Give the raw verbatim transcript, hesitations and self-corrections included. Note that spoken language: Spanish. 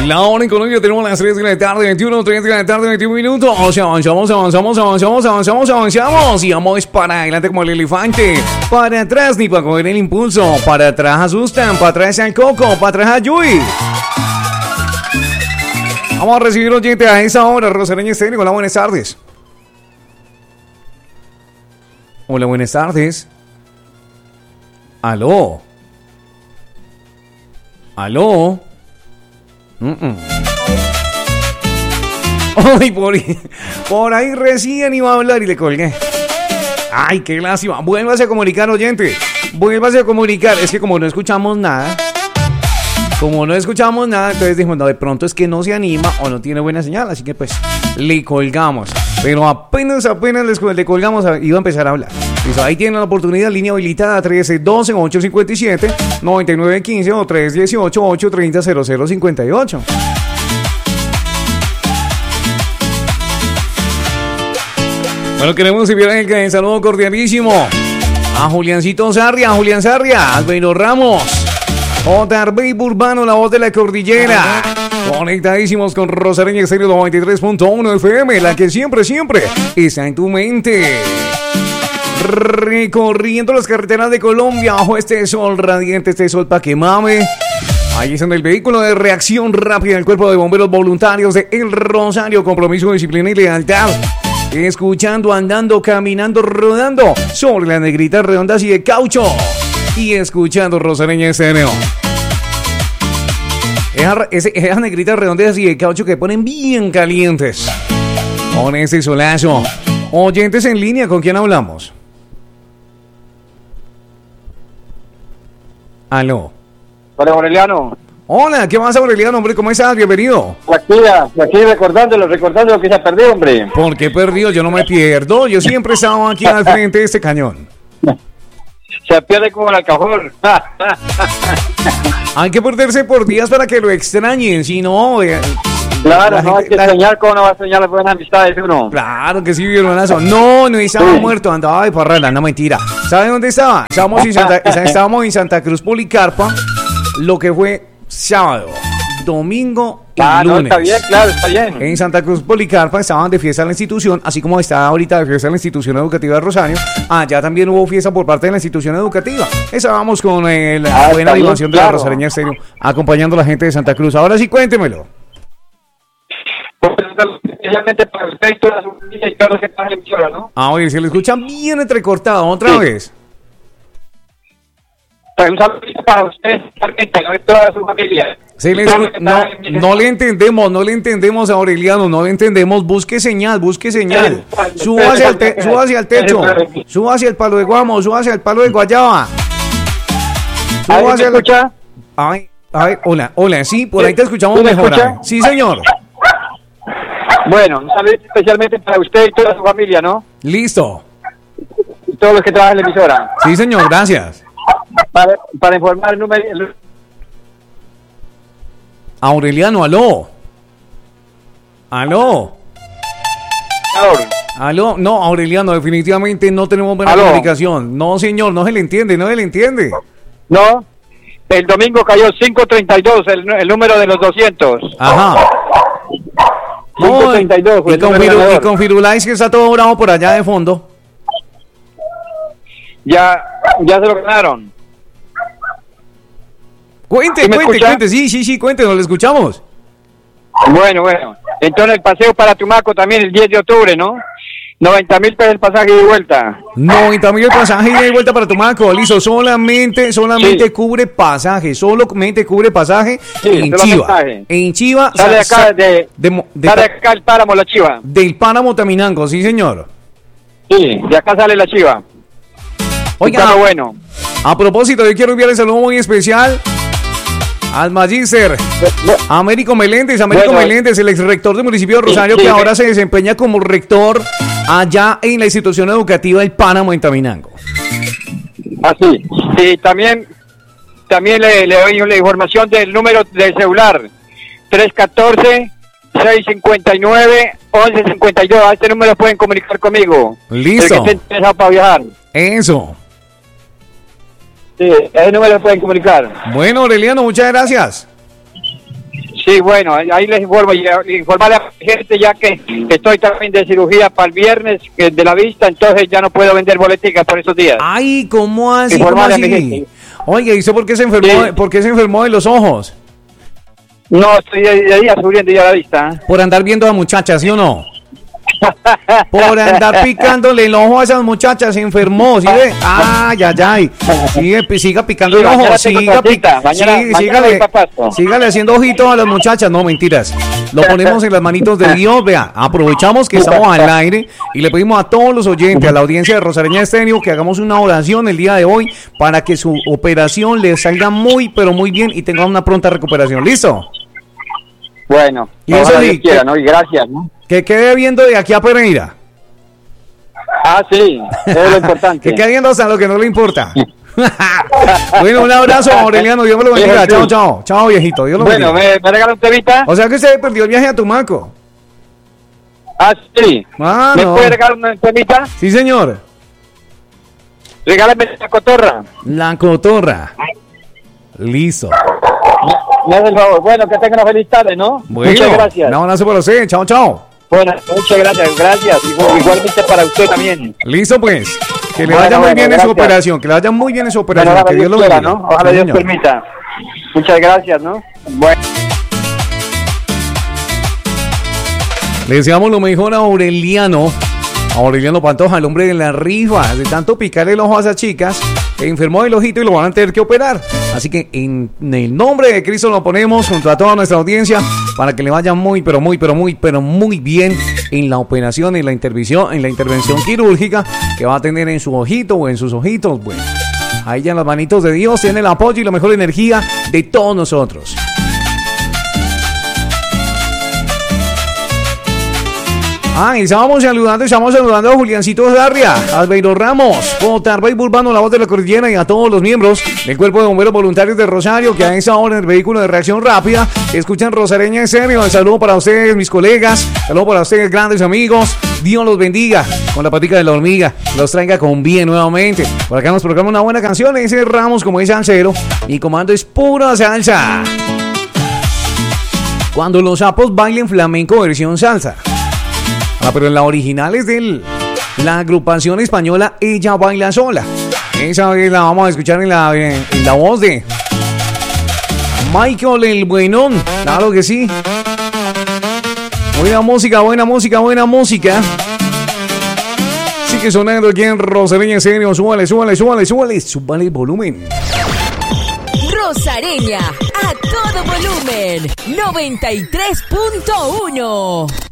La hora en Colombia tenemos las tres de la tarde, veintiuno, tres de la tarde, veintiún minutos. O sea, avanzamos, avanzamos, avanzamos, avanzamos, avanzamos. Y vamos para adelante como el elefante. Para atrás ni para coger el impulso. Para atrás asustan, para atrás al coco, para atrás a Yui. Vamos a recibir oyente a esa hora, Rosareña Estéreo. Hola, buenas tardes. Hola, buenas tardes. Aló. Aló. Mm-mm. Ay, por ahí, por ahí recién iba a hablar y le colgué. Ay, qué lástima. Vuélvase a comunicar, oyente. Vuélvase a comunicar. Es que como no escuchamos nada, como no escuchamos nada, entonces dijimos, no, de pronto es que no se anima o no tiene buena señal, así que pues le colgamos. Pero apenas, apenas le colgamos, iba a empezar a hablar. Listo, ahí tienen la oportunidad, línea habilitada trece doce, ocho cincuenta y siete, noventa y nueve quince o tres dieciocho, ocho treinta, cero cero cincuenta y ocho. Bueno, queremos enviar el saludo cordialísimo a Juliancito Sarria, a Julián Sarria, a Albeiro Ramos, J R B Urbano, la voz de la cordillera. Conectadísimos con Rosareña Estéreo noventa y tres punto uno F M, la que siempre, siempre está en tu mente. Recorriendo las carreteras de Colombia bajo este sol radiante, este sol pa' que mame. Ahí es en el vehículo de reacción rápida del Cuerpo de Bomberos Voluntarios de El Rosario. Compromiso, disciplina y lealtad. Escuchando, andando, caminando, rodando sobre las negritas redondas y de caucho. Y escuchando Rosareña Estéreo. Esas, esas negritas redondas y de caucho que ponen bien calientes con este solazo. Oyentes en línea, ¿con quién hablamos? Aló. Hola, Aureliano. Hola, ¿qué pasa, Aureliano? Hombre, ¿cómo estás? Bienvenido. Aquí, aquí recordándolo, recordando lo que se ha perdido, hombre. ¿Por qué perdido? Yo no me pierdo. Yo siempre he estado aquí al frente de este cañón. Se pierde como el alcajón. Hay que perderse por días para que lo extrañen, si no... Eh, claro, la no gente, hay que la... extrañar cómo no va a extrañar las buenas amistades uno. Claro que sí, mi hermanazo. No, no estaba sí. muerto, andaba de parranda, no mentira. ¿Saben dónde estaba? Estábamos en Santa, estábamos en Santa Cruz Policarpa, lo que fue sábado, domingo y ah, lunes. No, está bien, claro, está bien. En Santa Cruz Policarpa estaban de fiesta en la institución, así como está ahorita de fiesta en la institución educativa de Rosario. Allá también hubo fiesta por parte de la institución educativa. Estábamos con eh, la ah, buena animación de claro. la Rosareña Estéreo, acompañando a la gente de Santa Cruz. Ahora sí, cuéntemelo. Especialmente para usted y toda su familia y todos los que están en la emisora, ¿no? Ah, oye, se le escucha bien entrecortado. ¿Otra sí. vez? Un saludo para usted y toda su familia. Se le escu- no, no le entendemos, no le entendemos a Aureliano, no le entendemos. Busque señal, busque señal. Suba hacia el, te- suba hacia el techo, suba hacia el palo de guamo, suba hacia el palo de guayaba. Suba hacia el... escucha? Ay, ay, hola, hola, sí, por ahí te escuchamos mejor. Sí, señor. Bueno, un saludo especialmente para usted y toda su familia, ¿no? Listo. Y todos los que trabajan en la emisora. Sí, señor, gracias. Para, para informar el número... El... Aureliano, aló. Aló. Aló. No, Aureliano, definitivamente no tenemos buena ¿Aló? comunicación. No, señor, no se le entiende, no se le entiende. No, el domingo cayó cinco treinta y dos, el, el número de los doscientos. Ajá. cinco treinta y dos. No, y, con Firu, y con Firulais que está todo bravo por allá de fondo. Ya, ya se lo ganaron. Cuente, ¿Sí cuente, cuente, sí, sí, sí, cuente, nos lo escuchamos. Bueno, bueno. Entonces el paseo para Tumaco también el diez de octubre, ¿no? noventa mil pesos el pasaje de vuelta. noventa mil el pasaje de vuelta para Tumaco, listo. Solamente, solamente sí. cubre pasaje, solamente cubre pasaje sí, en Chiva. Pasaje. En Chiva. Sale de acá, de, de, de, sale acá el páramo, la Chiva. Del páramo Taminango, sí, señor. Sí, de acá sale la Chiva. Oiga, bueno. A propósito, yo quiero enviarle un saludo muy especial al magíster Américo Meléndez, Américo bueno, Meléndez, el ex rector del municipio de Rosario, sí, sí, que ahora se desempeña como rector allá en la institución educativa del Páramo en Taminango. Así, y también, también le, le doy la información del número del celular, tres uno cuatro, seis cinco nueve, once cincuenta y dos, a este número pueden comunicar conmigo. Listo. El que esté interesado para viajar. Eso. Sí, a ese número pueden comunicar. Bueno, Aureliano, muchas gracias. Sí, bueno, ahí les informo, y informar a la gente ya que estoy también de cirugía para el viernes que de la vista, entonces ya no puedo vender boleticas por esos días. Ay, ¿cómo así? ¿Cómo Informarle a mi así? gente. Oye, ¿y usted por qué se enfermó, Sí. por qué se enfermó de los ojos? No, estoy de, de día subiendo ya la vista. ¿eh? Por andar viendo a muchachas, ¿sí o no? Por andar picándole el ojo a esas muchachas, se enfermó, ¿sí ve? Ay, ay, ay. Sigue, pi- siga picando Sí, el ojo, mañana tengo siga, pi- cita, mañana- sí, mañana sígale, voy pa' Pasto. sígale haciendo ojitos a las muchachas, no, mentiras. Lo ponemos en las manitos de Dios, vea. Aprovechamos que estamos al aire y le pedimos a todos los oyentes, a la audiencia de Rosareña Estéreo, que hagamos una oración el día de hoy para que su operación le salga muy, pero muy bien y tenga una pronta recuperación. ¿Listo? Bueno, Y eso ojalá sí, Dios quiera, que- ¿no? Y gracias, ¿no? Que quede viendo de aquí a Pereira. Ah, sí, eso es lo importante. Que quede viendo hasta lo que no le importa. Bueno, un abrazo, Aureliano. Dios me lo bendiga. Chao, chao. Chao, viejito. Dios lo Bueno, bendiga. ¿me, me regala un temita? O sea que usted perdió el viaje a Tumaco. Ah, sí. Ah, ¿Me no. puede regalar un temita? Sí, señor. Regálame la cotorra. La cotorra. Listo. Me hace el favor. Bueno, que tengan una feliz tarde, ¿no? Bueno, Muchas gracias. un abrazo para usted. Chao, chao. Bueno, muchas gracias, gracias. Igual- Igualmente para usted también. Listo, pues. Que le Bueno, vaya muy bueno, bien en su gracias. operación. Que le vaya muy bien en su Bueno, operación. ojalá Que Dios Dios lo quiera, bendiga. ¿no? Ojalá Sí, Dios señor. permita. Muchas gracias, ¿no? Bueno. Le deseamos lo mejor a Aureliano. A Aureliano Pantoja, el hombre de la rifa. De tanto picarle el ojo a esas chicas, se enfermó del ojito y lo van a tener que operar. Así que en el nombre de Cristo lo ponemos junto a toda nuestra audiencia para que le vaya muy, pero muy, pero muy, pero muy bien en la operación, en la intervención, en la intervención quirúrgica que va a tener en su ojito o en sus ojitos. Bueno, ahí ya en las manitos de Dios tiene el apoyo y la mejor energía de todos nosotros. Ah, y estábamos saludando, estamos saludando a Juliancito Zarria, a Albeiro Ramos, Potarba y Burbano, la voz de la cordillera, y a todos los miembros del Cuerpo de Bomberos Voluntarios de Rosario que a esta hora en el vehículo de reacción rápida escuchan Rosareña en serio. Un saludo para ustedes, mis colegas, saludo para ustedes, grandes amigos. Dios los bendiga con la patica de la hormiga, los traiga con bien nuevamente. Por acá nos programa una buena canción, ese Ramos como es salsero y comando es pura salsa. Cuando los sapos bailen flamenco versión salsa. Ah, pero la original es de la agrupación española Ella Baila Sola. Esa vez la vamos a escuchar en la, en, en la voz de Michael el Buenón. Claro que sí. Buena música, buena música, buena música. Sigue sonando aquí en Rosareña en serio. Súbale, súbale, súbale, súbale. Súbale el volumen. Rosareña, a todo volumen, noventa y tres punto uno.